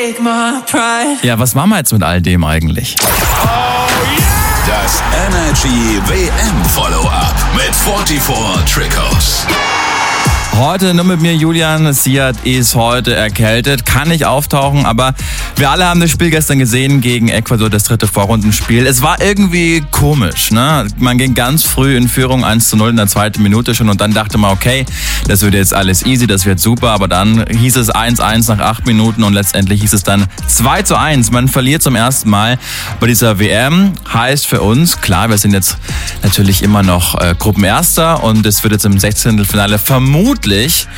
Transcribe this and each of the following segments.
Ja, was machen wir jetzt mit all dem eigentlich? Das Energy WM Follow-up mit 44 Trickos. Heute nur mit mir, Julian. Siad ist heute erkältet, kann nicht auftauchen, aber wir alle haben das Spiel gestern gesehen gegen Ecuador, das 3. Vorrundenspiel. Es war irgendwie komisch, ne? Man ging ganz früh in Führung 1:0 in der 2. Minute schon und dann dachte man, okay, das wird jetzt alles easy, das wird super, aber dann hieß es 1:1 nach 8 Minuten und letztendlich hieß es dann 2:1. Man verliert zum ersten Mal bei dieser WM. Heißt für uns, klar, wir sind jetzt natürlich immer noch Gruppenerster und es wird jetzt im 16. vermutlich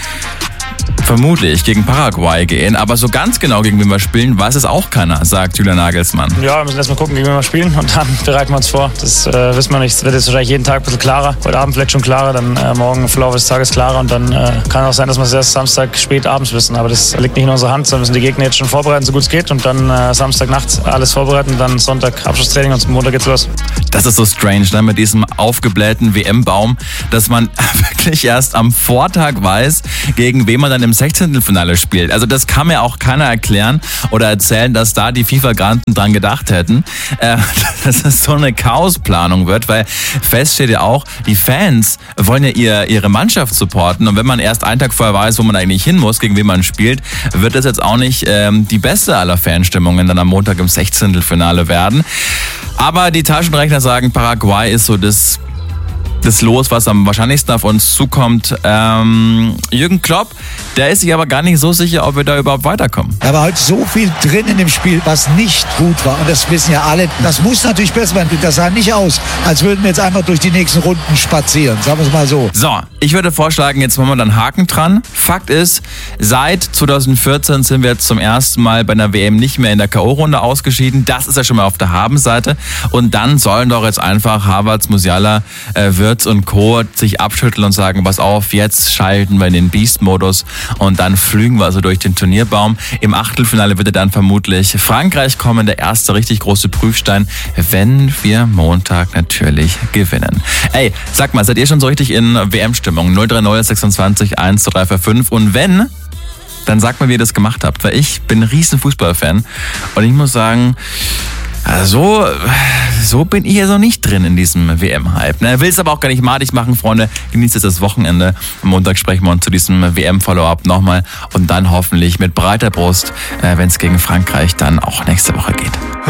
gegen Paraguay gehen, aber so ganz genau gegen wen wir spielen, weiß es auch keiner, sagt Julian Nagelsmann. Ja, wir müssen erstmal gucken, gegen wen wir spielen und dann bereiten wir uns vor. Das wissen wir nicht. Es wird jetzt wahrscheinlich jeden Tag ein bisschen klarer. Heute Abend vielleicht schon klarer, dann morgen im Verlauf des Tages klarer und dann kann auch sein, dass wir es erst Samstag spät abends wissen. Aber das liegt nicht in unserer Hand, sondern müssen die Gegner jetzt schon vorbereiten, so gut es geht und dann Samstagnacht alles vorbereiten, dann Sonntag Abschlusstraining und Montag geht's los. Das ist so strange, ne, mit diesem aufgeblähten WM-Baum, dass man wirklich erst am Vortag weiß, gegen wen man dann im 16. Finale spielt. Also das kann mir auch keiner erklären oder erzählen, dass da die FIFA-Granten dran gedacht hätten, dass es so eine Chaosplanung wird, weil fest steht ja auch, die Fans wollen ja ihre Mannschaft supporten und wenn man erst einen Tag vorher weiß, wo man eigentlich hin muss, gegen wen man spielt, wird das jetzt auch nicht die beste aller Fanstimmungen dann am Montag im 16. Finale werden. Aber die Taschenrechner sagen, Paraguay ist so das Los, was am wahrscheinlichsten auf uns zukommt. Jürgen Klopp, der ist sich aber gar nicht so sicher, ob wir da überhaupt weiterkommen. Da war heute so viel drin in dem Spiel, was nicht gut war. Und das wissen ja alle. Das muss natürlich besser werden. Das sah nicht aus, als würden wir jetzt einfach durch die nächsten Runden spazieren. Sagen wir es mal so. So, ich würde vorschlagen, jetzt machen wir dann Haken dran. Fakt ist, seit 2014 sind wir jetzt zum ersten Mal bei einer WM nicht mehr in der K.O.-Runde ausgeschieden. Das ist ja schon mal auf der Habenseite. Und dann sollen doch jetzt einfach Havertz, Musiala, Wirtz und Co. sich abschütteln und sagen, pass auf, jetzt schalten wir in den Beast-Modus und dann flügen wir also durch den Turnierbaum. Im Achtelfinale wird dann vermutlich Frankreich kommen, der erste richtig große Prüfstein, wenn wir Montag natürlich gewinnen. Ey, sag mal, seid ihr schon so richtig in WM-Stimmung? 030 26 1 2 3 4 5 und wenn, dann sagt mal, wie ihr das gemacht habt, weil ich bin ein riesen Fußballfan und ich muss sagen, also, so bin ich ja so nicht drin in diesem WM-Hype. Will es aber auch gar nicht madig machen, Freunde. Genießt jetzt das Wochenende. Am Montag sprechen wir uns zu diesem WM-Follow-up nochmal und dann hoffentlich mit breiter Brust, wenn es gegen Frankreich dann auch nächste Woche geht.